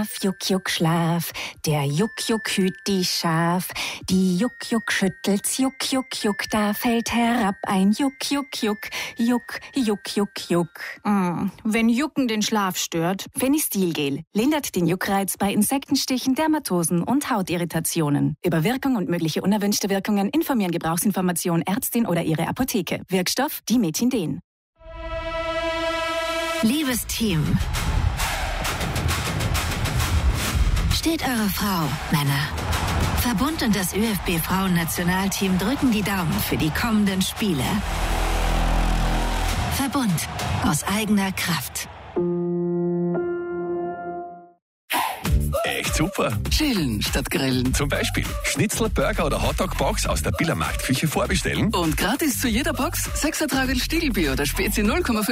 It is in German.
Juck, Schlaf. Der Juck, hüt die Schaf. Die Juck, schüttelt's, Juck, da fällt herab ein Juck. Wenn Jucken den Schlaf stört. Fenistilgel lindert den Juckreiz bei Insektenstichen, Dermatosen und Hautirritationen. Über Wirkung und mögliche unerwünschte Wirkungen informieren Gebrauchsinformation Ärztin oder Ihre Apotheke. Wirkstoff Dimetindin. Liebes Team, steht eure Frau, Männer. Verbund und das ÖFB-Frauen-Nationalteam drücken die Daumen für die kommenden Spiele. Verbund aus eigener Kraft. Echt super. Chillen statt grillen. Zum Beispiel Schnitzel, Burger oder Hotdog-Box aus der Billermarktküche vorbestellen. Und gratis zu jeder Box 6er Tragel Stiegelbier oder Spezi 0,5